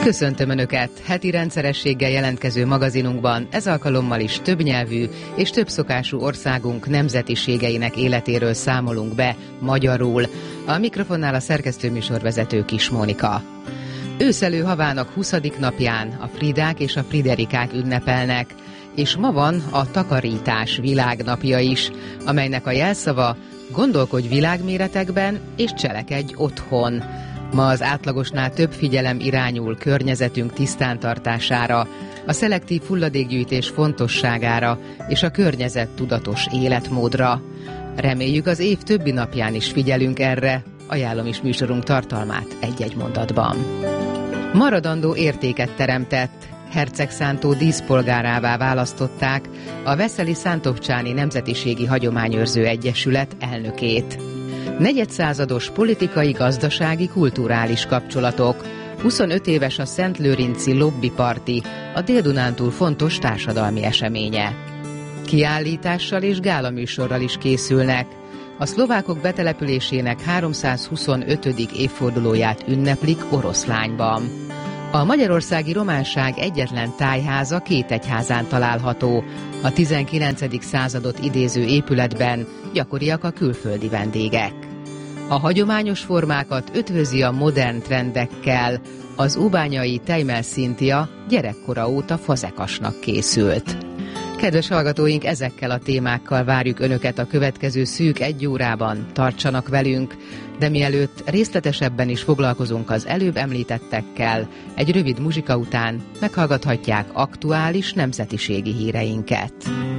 Köszöntöm Önöket! Heti rendszerességgel jelentkező magazinunkban ez alkalommal is többnyelvű és többszokású országunk nemzetiségeinek életéről számolunk be magyarul. A mikrofonnál a szerkesztőműsorvezető Kis Mónika. Őszelő havának 20. napján a Fridák és a Friderikák ünnepelnek, és ma van a takarítás világnapja is, amelynek a jelszava gondolkodj világméretekben és cselekedj otthon. Ma az átlagosnál több figyelem irányul környezetünk tisztántartására, a szelektív hulladékgyűjtés fontosságára és a környezettudatos életmódra. Reméljük, az év többi napján is figyelünk erre, ajánlom is műsorunk tartalmát egy-egy mondatban. Maradandó értéket teremtett. Hercegszántó díszpolgárává választották a Veszeli Szántócsáni Nemzetiségi Hagyományőrző Egyesület elnökét. Negyedszázados politikai, gazdasági, kulturális kapcsolatok. 25 éves a Szentlőrinci Lobby Party, a Dél-Dunántúl fontos társadalmi eseménye. Kiállítással és gálaműsorral is készülnek. A szlovákok betelepülésének 325. évfordulóját ünneplik Oroszlányban. A magyarországi románság egyetlen tájháza két egyházán található. A 19. századot idéző épületben gyakoriak a külföldi vendégek. A hagyományos formákat ötvözi a modern trendekkel. Az ubányai Tejmel Szintia gyerekkora óta fazekasnak készült. Kedves hallgatóink, ezekkel a témákkal várjuk Önöket a következő szűk egy órában. Tartsanak velünk, de mielőtt részletesebben is foglalkozunk az előbb említettekkel, egy rövid muzsika után meghallgathatják aktuális nemzetiségi híreinket.